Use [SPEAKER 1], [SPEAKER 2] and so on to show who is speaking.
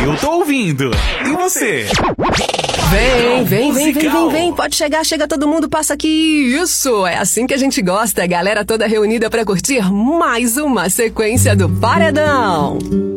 [SPEAKER 1] Eu tô ouvindo. E você?
[SPEAKER 2] Vem. Pode chegar, chega todo mundo, passa aqui. Isso, é assim que a gente gosta. Galera toda reunida pra curtir mais uma sequência do Paredão.